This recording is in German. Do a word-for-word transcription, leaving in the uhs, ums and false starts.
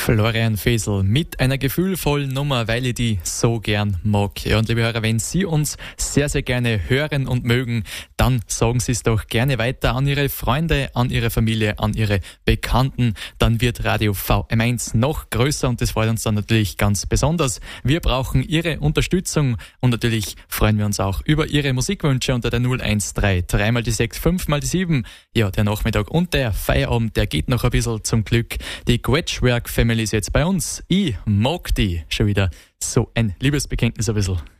Florian Fesel mit einer gefühlvollen Nummer, weil ich die so gern mag. Ja, und liebe Hörer, wenn Sie uns sehr, sehr gerne hören und mögen, dann sagen Sie es doch gerne weiter an Ihre Freunde, an Ihre Familie, an Ihre Bekannten. Dann wird Radio V M eins noch größer und das freut uns dann natürlich ganz besonders. Wir brauchen Ihre Unterstützung und natürlich freuen wir uns auch über Ihre Musikwünsche unter der null eins drei, drei mal die sechs, fünf mal die sieben. Ja, der Nachmittag und der Feierabend, der geht noch ein bisschen zum Glück. Die Quetschwerk Family ist jetzt bei uns. Ich mag die. Schon wieder so ein Liebesbekenntnis ein bisschen.